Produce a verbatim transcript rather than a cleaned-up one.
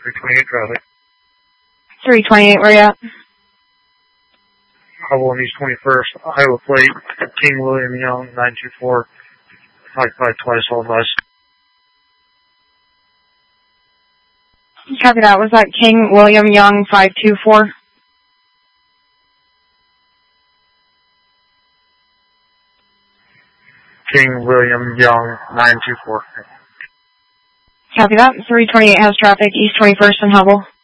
three twenty-eight traffic. three twenty-eight, where you at? Hubble on East twenty-first, Iowa plate, King William Young, nine two four, five five twice, all nice. Copy that. Was that King William Young, five two four? King William Young, nine two four. Copy that. three twenty-eight has traffic, East twenty-first and Hubble.